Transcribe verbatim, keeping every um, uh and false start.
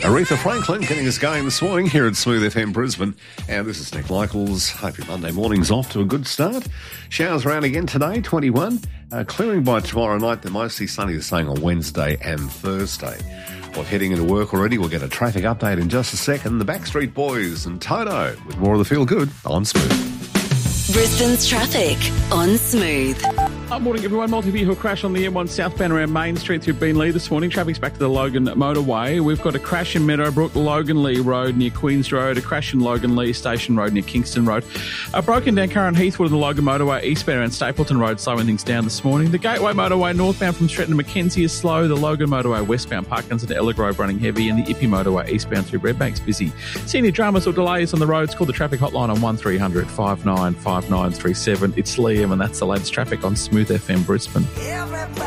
Aretha Franklin getting us going this morning here at Smooth F M Brisbane. And this is Nick Michaels. Hope your Monday morning's off to a good start. Showers around again today, twenty-one. Uh, clearing by tomorrow night. They're mostly sunny, they're saying, on Wednesday and Thursday. Well, heading into work already. We'll get a traffic update in just a second. The Backstreet Boys and Toto with more of the Feel Good on Smooth. Brisbane's traffic on Smooth. Good morning, everyone. Multi-vehicle crash on the M one southbound around Main Street through Beenleigh this morning. Traffic's back to the Logan motorway. We've got a crash in Meadowbrook, Logan Lee Road near Queens Road, a crash in Logan Lee Station Road near Kingston Road. A broken down car on Heathwood and the Logan motorway eastbound around Stapleton Road, slowing things down this morning. The Gateway motorway northbound from Stretton to Mackenzie is slow. The Logan motorway westbound Parkinson to Ella Grove running heavy, and the Ippy motorway eastbound through Redbank's busy. See any dramas or delays on the roads, call the traffic hotline on one three hundred five nine five nine three seven. It's Liam, and that's the latest traffic on Smooth F M Brisbane. Everybody